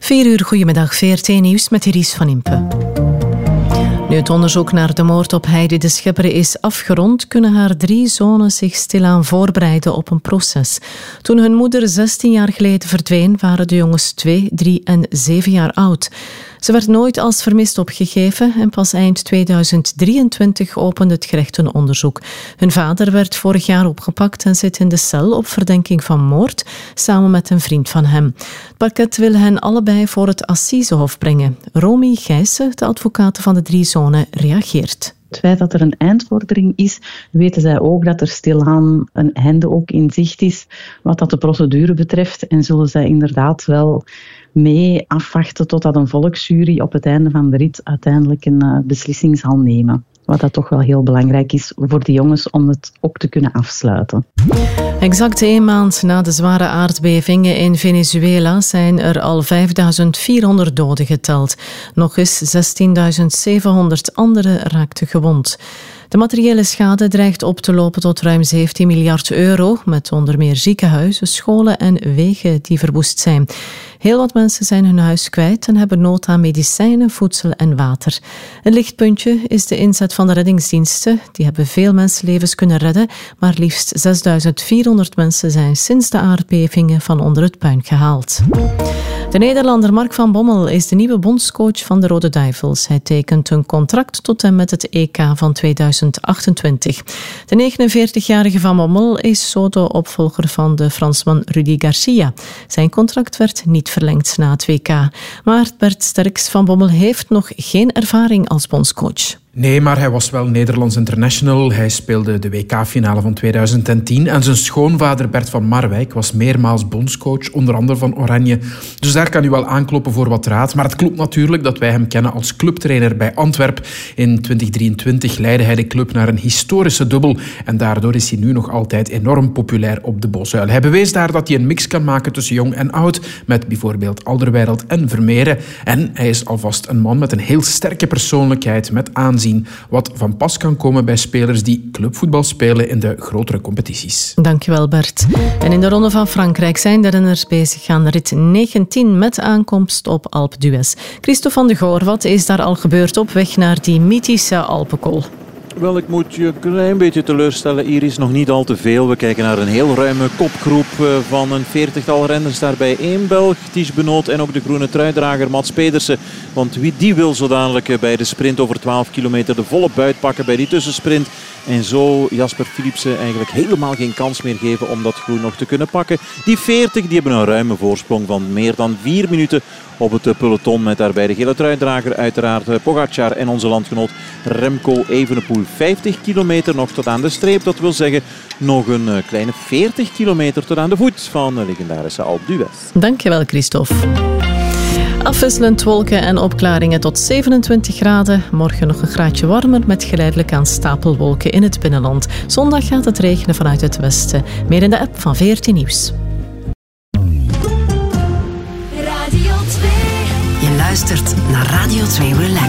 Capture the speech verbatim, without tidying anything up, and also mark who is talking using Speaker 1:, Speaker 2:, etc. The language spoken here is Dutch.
Speaker 1: Vier uur, goedemiddag, V R T Nieuws met Iris van Impe. Nu het onderzoek naar de moord op Heidi de Schepper is afgerond, kunnen haar drie zonen zich stilaan voorbereiden op een proces. Toen hun moeder zestien jaar geleden verdween, waren de jongens twee, drie en zeven jaar oud. Ze werd nooit als vermist opgegeven en pas eind tweeduizend drieëntwintig opende het gerecht een onderzoek. Hun vader werd vorig jaar opgepakt en zit in de cel op verdenking van moord, samen met een vriend van hem. Het parket wil hen allebei voor het Assisehof brengen. Romy Gijssen, de advocaat van de drie zonen, reageert.
Speaker 2: Het feit dat er een eindvordering is, weten zij ook dat er stilaan een einde ook in zicht is wat dat de procedure betreft. En zullen zij inderdaad wel mee afwachten totdat een volksjury op het einde van de rit uiteindelijk een uh, beslissing zal nemen. Wat dat toch wel heel belangrijk is voor de jongens om het ook te kunnen afsluiten.
Speaker 1: Exact één maand na de zware aardbevingen in Venezuela zijn er al vijfduizend vierhonderd doden geteld. Nog eens zestienduizend zevenhonderd anderen raakten gewond. De materiële schade dreigt op te lopen tot ruim zeventien miljard euro, met onder meer ziekenhuizen, scholen en wegen die verwoest zijn. Heel wat mensen zijn hun huis kwijt en hebben nood aan medicijnen, voedsel en water. Een lichtpuntje is de inzet van de reddingsdiensten. Die hebben veel mensenlevens kunnen redden, maar liefst zesduizend vierhonderd mensen zijn sinds de aardbevingen van onder het puin gehaald. De Nederlander Mark van Bommel is de nieuwe bondscoach van de Rode Duivels. Hij tekent een contract tot en met het E K van tweeduizend achtentwintig. De negenenveertigjarige Van Bommel is zo de opvolger van de Fransman Rudy Garcia. Zijn contract werd niet verlengd na het W K. Maar Bert Sterks, Van Bommel heeft nog geen ervaring als bondscoach.
Speaker 3: Nee, maar hij was wel Nederlands international. Hij speelde de W K-finale van tweeduizend tien. En zijn schoonvader Bert van Marwijk was meermaals bondscoach, onder andere van Oranje. Dus daar kan u wel aankloppen voor wat raad. Maar het klopt natuurlijk dat wij hem kennen als clubtrainer bij Antwerp. In twintig drieëntwintig leidde hij de club naar een historische dubbel. En daardoor is hij nu nog altijd enorm populair op de Bosuil. Hij bewees daar dat hij een mix kan maken tussen jong en oud. Met bijvoorbeeld Alderweireld en Vermeeren. En hij is alvast een man met een heel sterke persoonlijkheid, met aanzien. Wat van pas kan komen bij spelers die clubvoetbal spelen in de grotere competities.
Speaker 1: Dankjewel, Bert. En in de Ronde van Frankrijk zijn de renners bezig aan rit negentien met aankomst op Alpe d'Huez. Christophe van de Goor, wat is daar al gebeurd op weg naar die mythische Alpenkool?
Speaker 4: Wel, ik moet je een klein beetje teleurstellen. Iris, nog niet al te veel. We kijken naar een heel ruime kopgroep van een veertigtal renners. Daarbij één Belg, Ties Benoot, en ook de groene truidrager Mats Pedersen. Want wie die wil zo dadelijk bij de sprint over twaalf kilometer de volle buit pakken bij die tussensprint. En zo Jasper Philipsen eigenlijk helemaal geen kans meer geven om dat groen nog te kunnen pakken. Die veertig die hebben een ruime voorsprong van meer dan vier minuten op het peloton. Met daarbij de gele truidrager uiteraard Pogacar en onze landgenoot Remco Evenepoel. vijftig kilometer nog tot aan de streep. Dat wil zeggen nog een kleine veertig kilometer tot aan de voet van de legendarische Alpe d'Huez.
Speaker 1: Dankjewel, Christophe. Afwisselend wolken en opklaringen tot zevenentwintig graden. Morgen nog een graadje warmer met geleidelijk aan stapelwolken in het binnenland. Zondag gaat het regenen vanuit het westen. Meer in de app van V R T Nieuws.
Speaker 5: Radio twee. Je luistert naar Radio twee Relax.